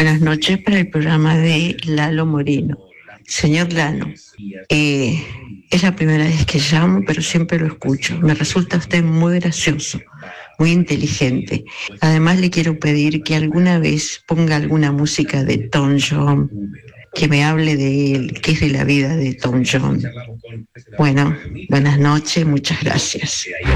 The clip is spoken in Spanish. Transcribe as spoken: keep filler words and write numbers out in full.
Buenas noches para el programa de Lalo Moreno. Señor Lalo, eh, es la primera vez que llamo, pero siempre lo escucho. Me resulta usted muy gracioso, muy inteligente. Además, le quiero pedir que alguna vez ponga alguna música de Tom Jones, que me hable de él, que es de la vida de Tom Jones. Bueno, buenas noches, muchas gracias.